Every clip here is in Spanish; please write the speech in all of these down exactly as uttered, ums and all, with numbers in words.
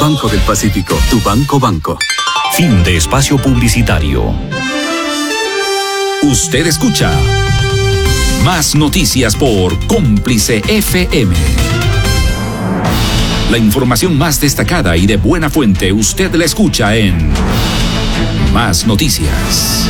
Banco del Pacífico, tu banco banco. Fin de espacio publicitario. Usted escucha Más Noticias por Cómplice F M. La información más destacada y de buena fuente usted la escucha en Más Noticias.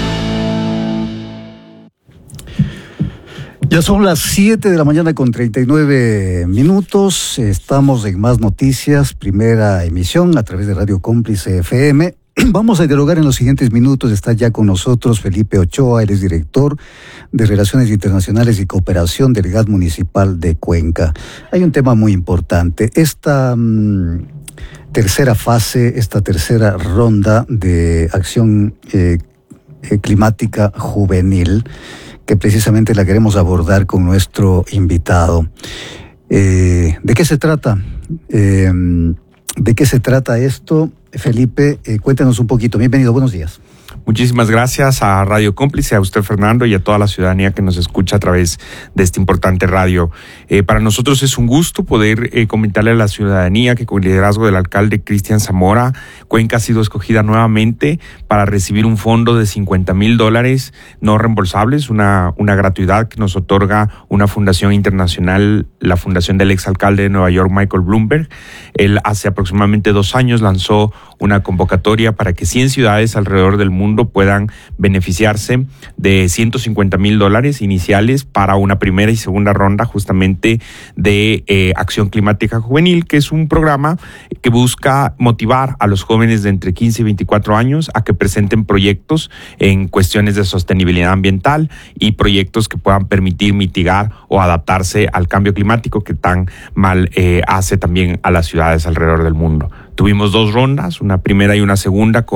Ya son las siete de la mañana con treinta y nueve minutos. Estamos en Más Noticias, primera emisión a través de Radio Cómplice F M. Vamos a dialogar en los siguientes minutos. Está ya con nosotros Felipe Ochoa, él es director de Relaciones Internacionales y Cooperación del G A T Municipal de Cuenca. Hay un tema muy importante. Esta mmm, tercera fase, esta tercera ronda de acción eh, climática juvenil, que precisamente la queremos abordar con nuestro invitado. Eh, ¿De qué se trata? Eh, ¿De qué se trata esto? Felipe, eh, cuéntanos un poquito. Bienvenido, buenos días. Muchísimas gracias a Radio Cómplice, a usted, Fernando, y a toda la ciudadanía que nos escucha a través de esta importante radio. Eh, para nosotros es un gusto poder eh, comentarle a la ciudadanía que con el liderazgo del alcalde Cristian Zamora, Cuenca ha sido escogida nuevamente para recibir un fondo de cincuenta mil dólares no reembolsables, una, una gratuidad que nos otorga una fundación internacional, la fundación del exalcalde de Nueva York, Michael Bloomberg. Él hace aproximadamente dos años lanzó una convocatoria para que cien ciudades alrededor del mundo puedan beneficiarse de ciento cincuenta mil dólares iniciales para una primera y segunda ronda justamente de eh, Acción Climática Juvenil, que es un programa que busca motivar a los jóvenes de entre quince y veinticuatro años a que presenten proyectos en cuestiones de sostenibilidad ambiental y proyectos que puedan permitir mitigar o adaptarse al cambio climático que tan mal eh, hace también a las ciudades alrededor del mundo. Tuvimos dos rondas, una primera y una segunda con